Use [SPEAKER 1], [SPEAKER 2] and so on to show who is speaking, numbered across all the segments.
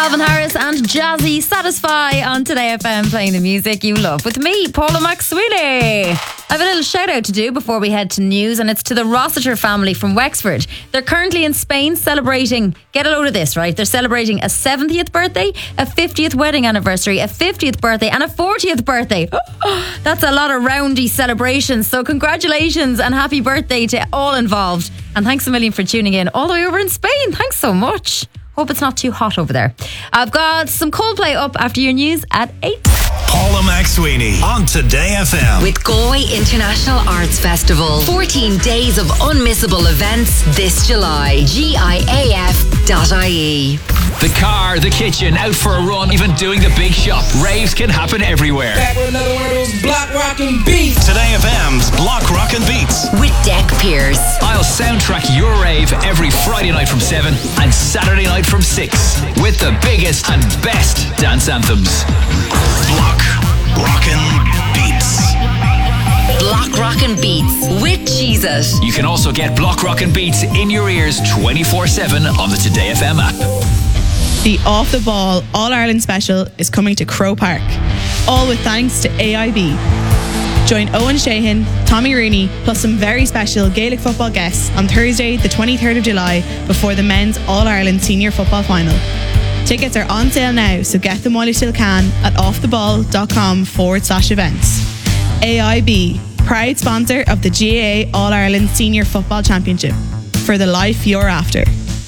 [SPEAKER 1] Calvin Harris and Jazzy Satisfy on Today FM, playing the music you love with me, Paula McSweeney. I have a little shout out to do before we head to news, and it's to the Rossiter family from Wexford. They're currently in Spain celebrating, get a load of this, right? They're celebrating a 70th birthday, a 50th wedding anniversary, a 50th birthday and a 40th birthday. That's a lot of roundy celebrations. So congratulations and happy birthday to all involved. And thanks a million for tuning in all the way over in Spain. Thanks so much. Hope it's not too hot over there. I've got some Coldplay up after your news at 8.
[SPEAKER 2] Paula McSweeney on Today FM.
[SPEAKER 3] With Galway International Arts Festival. 14 days of unmissable events this July. GIAF.ie.
[SPEAKER 4] The car, the kitchen, out for a run, even doing the big shop. Raves can happen everywhere.
[SPEAKER 5] Back with another one of those block rockin' beats.
[SPEAKER 2] Today FM's Block Rockin' Beats.
[SPEAKER 3] With Deck Pierce.
[SPEAKER 4] I'll soundtrack your rave every Friday night from 7 and Saturday night from 6 with the biggest and best dance anthems.
[SPEAKER 2] Block Rockin' Beats.
[SPEAKER 3] Block Rockin' Beats with Cheez-It.
[SPEAKER 4] You can also get Block Rockin' Beats in your ears 24/7 on the Today FM app.
[SPEAKER 6] The Off the Ball All-Ireland Special is coming to Crow Park, all with thanks to AIB. Join Owen Shahan, Tommy Rooney, plus some very special Gaelic football guests on Thursday the 23rd of July before the men's All-Ireland Senior Football Final. Tickets are on sale now, so get them while you still can at offtheball.com/events. AIB, proud sponsor of the GAA All-Ireland Senior Football Championship. For the life you're after.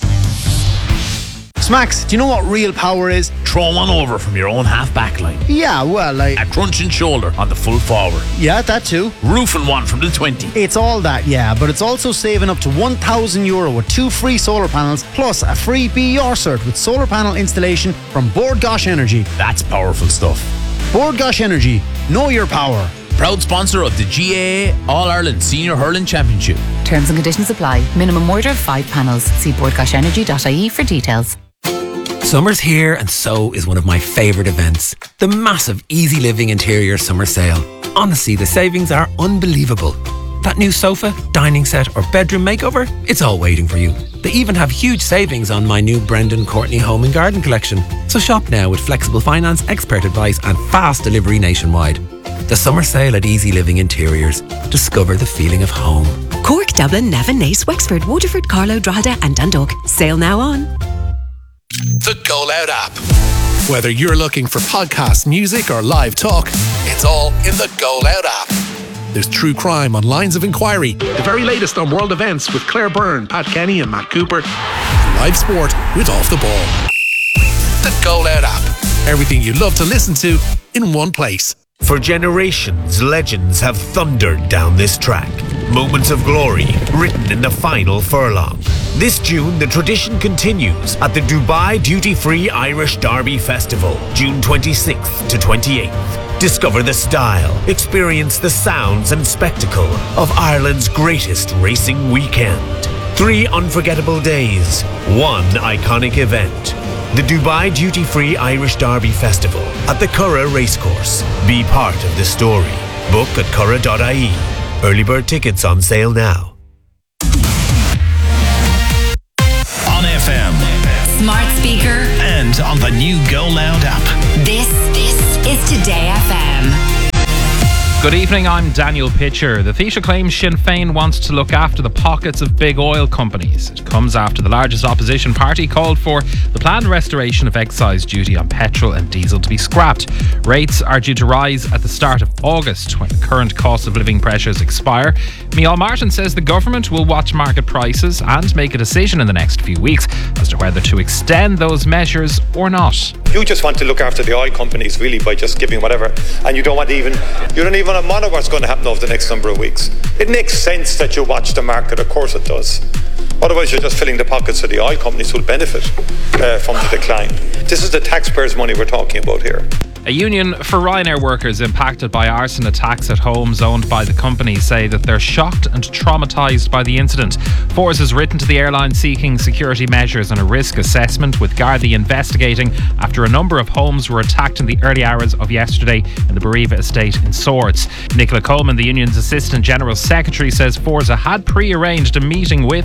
[SPEAKER 7] Max, do you know what real power is?
[SPEAKER 8] Throw one over from your own half-back line.
[SPEAKER 7] Yeah, well, like...
[SPEAKER 8] A crunching shoulder on the full forward.
[SPEAKER 7] Yeah, that too.
[SPEAKER 8] Roofing one from the 20.
[SPEAKER 7] It's all that, yeah, but it's also saving up to €1,000 with 2 free solar panels, plus a free Be Your cert with solar panel installation from Bord Gáis Energy.
[SPEAKER 8] That's powerful stuff.
[SPEAKER 7] Bord Gáis Energy, know your power.
[SPEAKER 8] Proud sponsor of the GAA All-Ireland Senior Hurling Championship.
[SPEAKER 9] Terms and conditions apply. Minimum order of 5 panels. See bordgashenergy.ie for details.
[SPEAKER 10] Summer's here, and so is one of my favourite events, the massive Easy Living Interior Summer Sale. Honestly, the savings are unbelievable. That new sofa, dining set or bedroom makeover, it's all waiting for you. They even have huge savings on my new Brendan Courtney Home and Garden collection. So shop now with flexible finance, expert advice and fast delivery nationwide. The Summer Sale at Easy Living Interiors. Discover the feeling of home.
[SPEAKER 11] Cork, Dublin, Navan, Naas, Wexford, Waterford, Carlow, Drogheda and Dundalk. Sale now on.
[SPEAKER 2] The Go Loud app. Whether you're looking for podcast, music or live talk, it's all in the Go Loud app. There's true crime on Lines of Inquiry, the very latest on world events with Claire Byrne, Pat Kenny and Matt Cooper, live sport with Off the Ball. The Go Loud app. Everything you love to listen to in one place.
[SPEAKER 12] For generations, legends have thundered down this track. Moments of glory written in the final furlong. This June, the tradition continues at the Dubai Duty Free Irish Derby Festival, June 26th to 28th. Discover the style, experience the sounds and spectacle of Ireland's greatest racing weekend. 3 unforgettable days, 1 iconic event. The Dubai Duty Free Irish Derby Festival at the Curragh Racecourse. Be part of the story. Book at curragh.ie. Early bird tickets on sale now.
[SPEAKER 2] On FM.
[SPEAKER 3] Smart speaker.
[SPEAKER 2] And on the new Go Loud app.
[SPEAKER 3] This is Today FM.
[SPEAKER 13] Good evening, I'm Daniel Pitcher. The Taoiseach claims Sinn Féin wants to look after the pockets of big oil companies. It comes after the largest opposition party called for the planned restoration of excise duty on petrol and diesel to be scrapped. Rates are due to rise at the start of August when the current cost of living pressures expire. Micheál Martin says the government will watch market prices and make a decision in the next few weeks as to whether to extend those measures or not.
[SPEAKER 14] You just want to look after the oil companies really by just giving whatever, and you don't even monitor what's going to happen over the next number of weeks. It makes sense that you watch the market, of course it does. Otherwise you're just filling the pockets of the oil companies who will benefit from the decline. This is the taxpayers' money we're talking about here.
[SPEAKER 13] A union for Ryanair workers impacted by arson attacks at homes owned by the company say that they're shocked and traumatised by the incident. Force has written to the airline seeking security measures and a risk assessment, with Gardaí investigating after a number of homes were attacked in the early hours of yesterday in the Bereava estate in Swords. Nicola Coleman, the union's Assistant General Secretary, says Forza had pre-arranged a meeting with Ryanair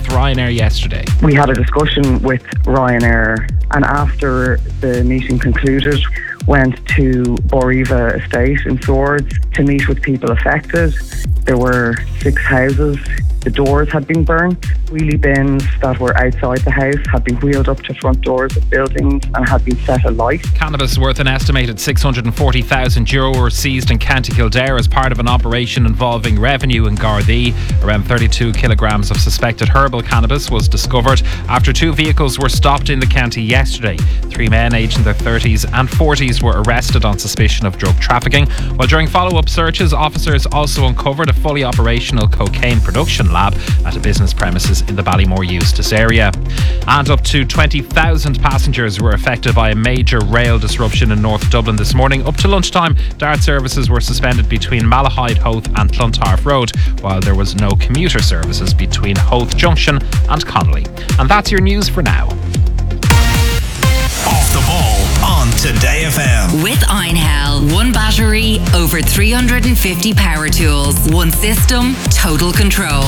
[SPEAKER 13] Ryanair yesterday.
[SPEAKER 15] We had a discussion with Ryanair, and after the meeting concluded, went to Boriva Estate in Swords to meet with people affected. There were 6 houses. The doors had been burnt. Wheelie bins that were outside the house had been wheeled up to front doors of buildings and had been set alight.
[SPEAKER 13] Cannabis worth an estimated €640,000 were seized in County Kildare as part of an operation involving revenue in Gardaí. Around 32 kilograms of suspected herbal cannabis was discovered after 2 vehicles were stopped in the county yesterday. 3 men aged in their 30s and 40s were arrested on suspicion of drug trafficking, while during follow-up searches, officers also uncovered a fully operational cocaine production lab at a business premises in the Ballymore Eustace area. And up to 20,000 passengers were affected by a major rail disruption in North Dublin this morning. Up to lunchtime, DART services were suspended between Malahide, Howth and Clontarf Road, while there was no commuter services between Howth Junction and Connolly. And that's your news for now.
[SPEAKER 16] Off the ball on Today FM.
[SPEAKER 3] With Einhell, 1 battery, over 350 power tools, 1 system, total control.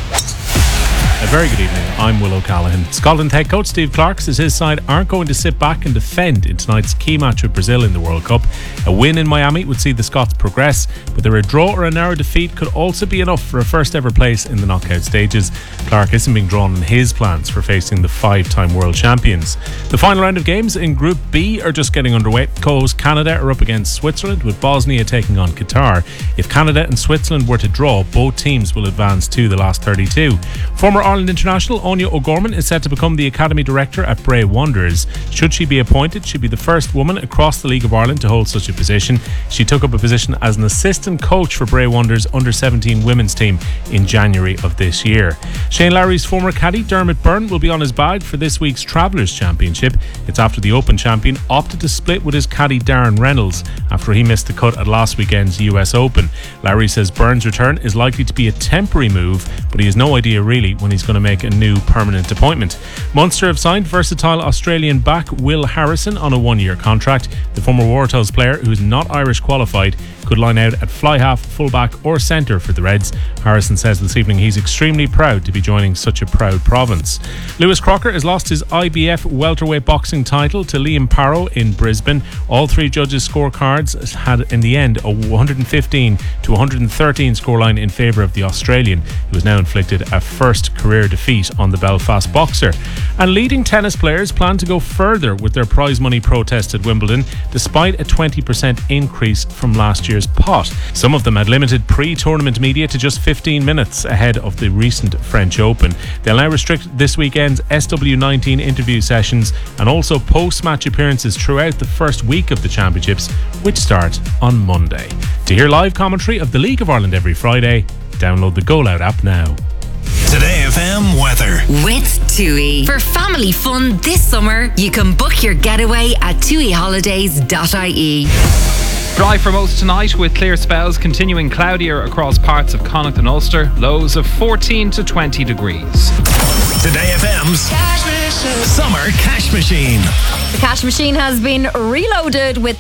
[SPEAKER 17] A very good evening, I'm Will O'Callaghan. Scotland head coach Steve Clarke says his side aren't going to sit back and defend in tonight's key match with Brazil in the World Cup. A win in Miami would see the Scots progress, but a draw or a narrow defeat could also be enough for a first ever place in the knockout stages. Clarke isn't being drawn on his plans for facing the 5-time world champions. The final round of games in Group B are just getting underway. Co-host Canada are up against Switzerland, with Bosnia taking on Qatar. If Canada and Switzerland were to draw, both teams will advance to the last 32. Former Ireland international Anya O'Gorman is set to become the Academy Director at Bray Wanderers. Should she be appointed, she'd be the first woman across the League of Ireland to hold such a position. She took up a position as an assistant coach for Bray Wanderers under-17 women's team in January of this year. Shane Lowry's former caddy Dermot Byrne will be on his bag for this week's Travellers Championship. It's after the Open champion opted to split with his caddy Darren Reynolds after he missed the cut at last weekend's US Open. Lowry says Byrne's return is likely to be a temporary move, but he has no idea really when he's going to make a new permanent appointment. Munster have signed versatile Australian back Will Harrison on a 1-year contract. The former Waratahs player, who's not Irish qualified, could line out at fly half, fullback or centre for the Reds. Harrison says this evening he's extremely proud to be joining such a proud province. Lewis Crocker has lost his IBF welterweight boxing title to Liam Parrow in Brisbane. All 3 judges' scorecards had in the end a 115 to 113 scoreline in favour of the Australian, who has now inflicted a first career defeat on the Belfast boxer. And leading tennis players plan to go further with their prize money protest at Wimbledon, despite a 20% increase from last year's pot. Some of them had limited pre-tournament media to just 15 minutes ahead of the recent French Open. They'll now restrict this weekend's SW19 interview sessions and also post-match appearances throughout the first week of the championships, which start on Monday. To hear live commentary of the League of Ireland every Friday, download the Go Loud app now.
[SPEAKER 16] Today FM weather.
[SPEAKER 3] With TUI. For family fun this summer, you can book your getaway at tuiholidays.ie.
[SPEAKER 13] Dry for most tonight with clear spells continuing cloudier across parts of Connacht and Ulster. Lows of 14 to 20 degrees.
[SPEAKER 16] Today FM's Summer Cash Machine.
[SPEAKER 1] The cash machine has been reloaded with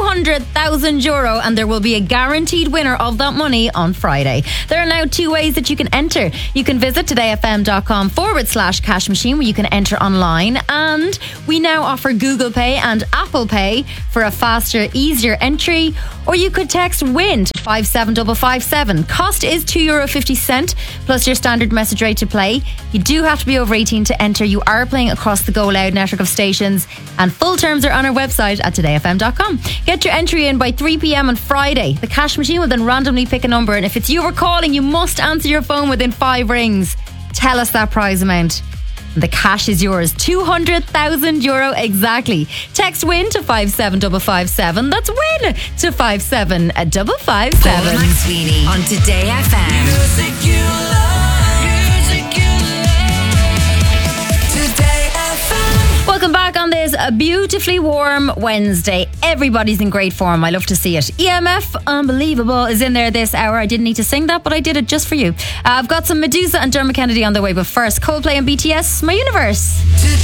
[SPEAKER 1] €200,000 and there will be a guaranteed winner of that money on Friday. There are now 2 ways that you can enter. You can visit todayfm.com/cash machine where you can enter online, and we now offer Google Pay and Apple Pay for a faster, easier entry, or you could text WIN to 57557. Cost is €2.50 plus your standard message rate to play. You do have to be over 18 to enter. You are playing across the Go Loud network of stations, and full terms are on our website at todayfm.com. Get your entry in by 3 p.m. on Friday. The cash machine will then randomly pick a number, and if it's you we're calling, you must answer your phone within 5 rings. Tell us that prize amount. The cash is yours. €200,000 exactly. Text WIN to 57557. That's WIN to 57557.
[SPEAKER 3] Paula McSweeney on Today FM.
[SPEAKER 5] Music you love. Music you love. Today FM.
[SPEAKER 1] Welcome back on this beautifully warm Wednesday. Everybody's in great form. I love to see it. EMF Unbelievable is in there this hour. I didn't need to sing that, but I did it just for you. I've got some Medusa and Dermot Kennedy on the way, but first, Coldplay and BTS, My Universe.